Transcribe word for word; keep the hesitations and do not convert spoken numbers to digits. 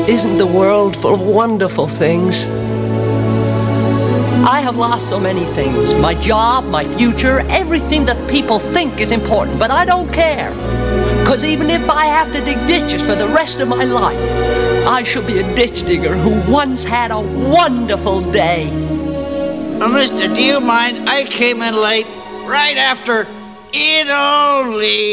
Isn't the world full of wonderful things? I have lost so many things. My job, my future, everything that people think is important, but I don't care. Because even if I have to dig ditches for the rest of my life, I shall be a ditch digger who once had a wonderful day. Uh, mister, do you mind? I came in late, right after It Only